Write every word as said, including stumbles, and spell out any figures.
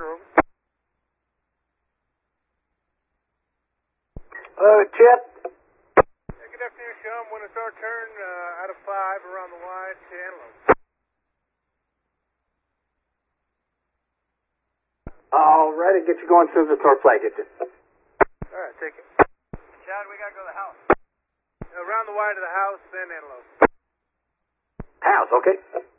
Uh, Chip? Yeah, good afternoon, Sean. When it's our turn, uh, out of five, around the line to Antelope. All right, I'll get you going as soon as the tour flag hits you. All right, take it. Chad, we gotta go to the house. Around the wire to the house, then Antelope. House, okay.